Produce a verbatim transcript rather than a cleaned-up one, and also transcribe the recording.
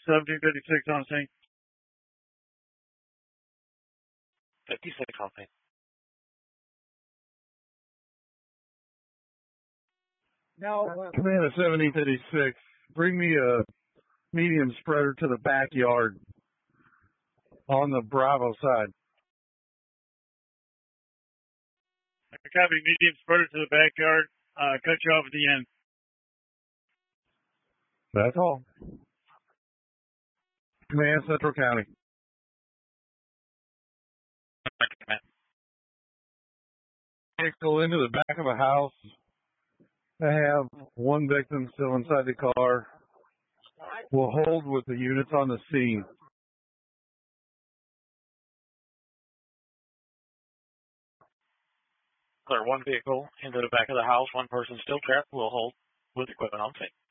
seventeen fifty-six on scene. fifty-six on scene. Now, command of seventeen fifty-six, bring me a medium spreader to the backyard on the Bravo side. Copy, medium spreader to the backyard. Uh, cut you off at the end. That's all. Command, Central County. Go into the back of a house. I have one victim still inside the car. We'll hold with the units on the scene. Clear one vehicle into the back of the house. One person still trapped. We'll hold with equipment on scene.